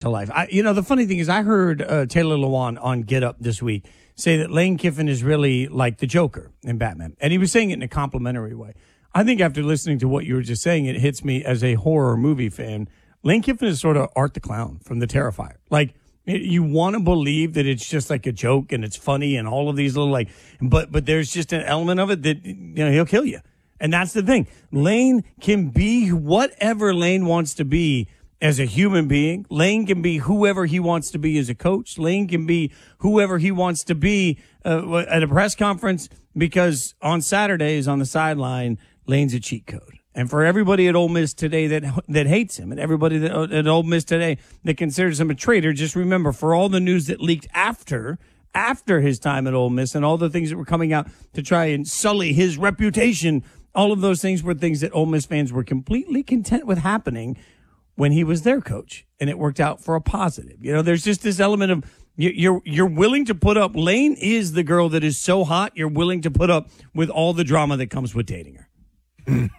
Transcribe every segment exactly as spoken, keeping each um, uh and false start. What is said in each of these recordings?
to life. I, you know, the funny thing is I heard uh, Taylor Lewan on Get Up this week say that Lane Kiffin is really like the Joker in Batman. And he was saying it in a complimentary way. I think after listening to what you were just saying, it hits me as a horror movie fan. Lane Kiffin is sort of Art the Clown from The Terrifier. Like, you want to believe that it's just like a joke and it's funny and all of these little like, but but there's just an element of it that, you know, he'll kill you. And that's the thing. Lane can be whatever Lane wants to be as a human being. Lane can be whoever he wants to be as a coach. Lane can be whoever he wants to be uh, at a press conference, because on Saturdays on the sideline, Lane's a cheat code. And for everybody at Ole Miss today that that hates him, and everybody that, at Ole Miss today that considers him a traitor, just remember, for all the news that leaked after after his time at Ole Miss and all the things that were coming out to try and sully his reputation, all of those things were things that Ole Miss fans were completely content with happening when he was their coach, and it worked out for a positive. You know, there's just this element of you're you're willing to put up. Lane is the girl that is so hot, you're willing to put up with all the drama that comes with dating her.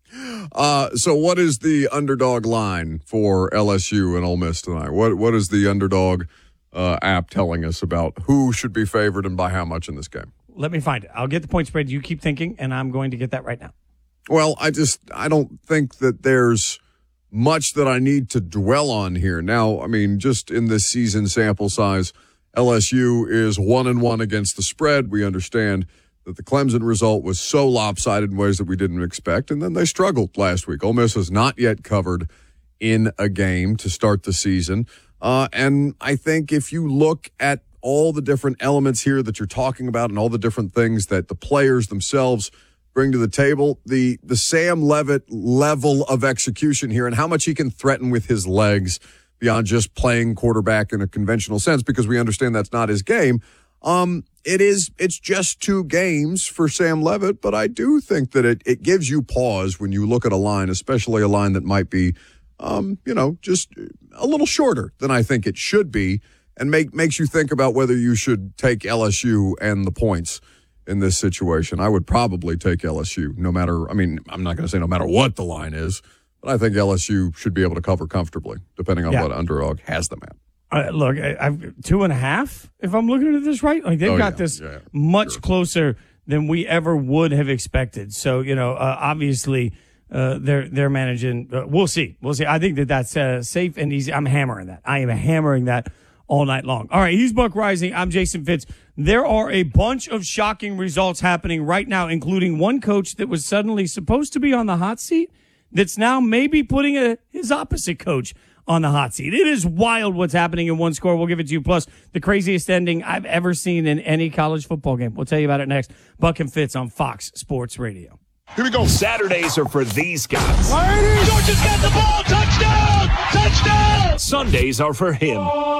Uh, so what is the underdog line for L S U and Ole Miss tonight? What What is the underdog uh, app telling us about who should be favored and by how much in this game? Let me find it. I'll get the point spread. You keep thinking, and I'm going to get that right now. Well, I just I don't think that there's much that I need to dwell on here. Now, I mean, just in this season sample size, L S U is one and one against the spread. We understand that the Clemson result was so lopsided in ways that we didn't expect, and then they struggled last week. Ole Miss has not yet covered in a game to start the season. Uh, and I think if you look at all the different elements here that you're talking about and all the different things that the players themselves bring to the table, the the Sam Leavitt level of execution here and how much he can threaten with his legs beyond just playing quarterback in a conventional sense, because we understand that's not his game. Um, it is, it's just two games for Sam Leavitt, but I do think that it, it gives you pause when you look at a line, especially a line that might be, um, you know, just a little shorter than I think it should be, and make, makes you think about whether you should take L S U and the points in this situation. I would probably take L S U no matter, I mean, I'm not going to say no matter what the line is, but I think L S U should be able to cover comfortably, depending on yeah. what underdog has them at. Uh, look, I, I've two and a half, if I'm looking at this right. Like, they've oh, got yeah, this yeah, much sure. closer than we ever would have expected. So, you know, uh, obviously uh, they're they're managing. Uh, we'll see. We'll see. I think that that's uh, safe and easy. I'm hammering that. I am hammering that all night long. All right, he's Buck Rising. I'm Jason Fitz. There are a bunch of shocking results happening right now, including one coach that was suddenly supposed to be on the hot seat that's now maybe putting a, his opposite coach on the hot seat. It is wild what's happening in one score. We'll give it to you. Plus, the craziest ending I've ever seen in any college football game. We'll tell you about it next. Buck and Fitz on Fox Sports Radio. Here we go. Saturdays are for these guys. Georgia's got the ball. Touchdown! Touchdown! Sundays are for him.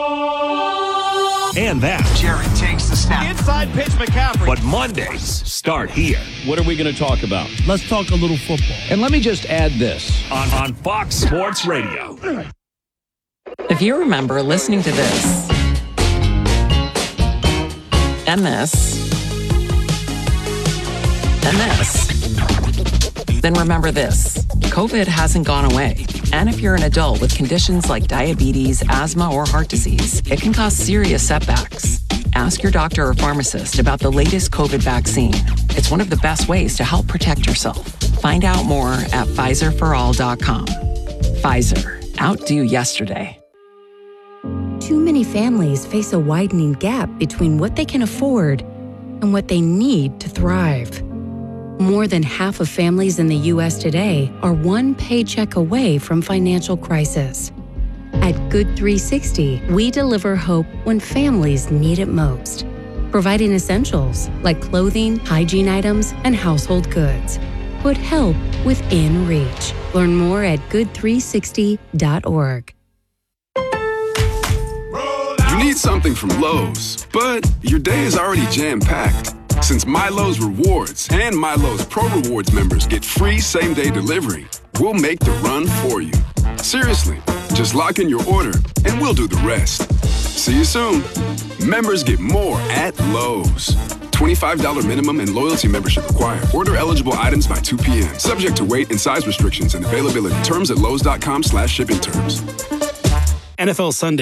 And that. Jerry takes the snap. Inside pitch, McCaffrey. But Mondays start here. What are we going to talk about? Let's talk a little football. And let me just add this. On, on Fox Sports Radio. If you remember listening to this and this and this, then remember this. COVID hasn't gone away. And if you're an adult with conditions like diabetes, asthma, or heart disease, it can cause serious setbacks. Ask your doctor or pharmacist about the latest COVID vaccine. It's one of the best ways to help protect yourself. Find out more at Pfizer for all dot com. Pfizer. Outdo yesterday. Too many families face a widening gap between what they can afford and what they need to thrive. More than half of families in the U S today are one paycheck away from financial crisis. At Good three sixty, we deliver hope when families need it most, providing essentials like clothing, hygiene items, and household goods. Put help within reach. Learn more at good three sixty dot org. You need something from Lowe's, but your day is already jam-packed. Since MyLowe's Rewards and MyLowe's Pro Rewards members get free same-day delivery, we'll make the run for you. Seriously, just lock in your order and we'll do the rest. See you soon. Members get more at Lowe's. twenty-five dollars minimum and loyalty membership required. Order eligible items by two p.m. Subject to weight and size restrictions and availability. Terms at lowes dot com slash shipping terms. N F L Sunday.